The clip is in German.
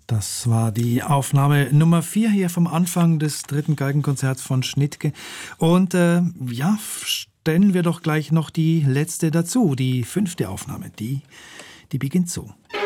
Das war die Aufnahme Nummer 4 hier vom Anfang des 3. Geigenkonzerts von Schnittke. Und stellen wir doch gleich noch die letzte dazu, die 5. Aufnahme. Die beginnt so.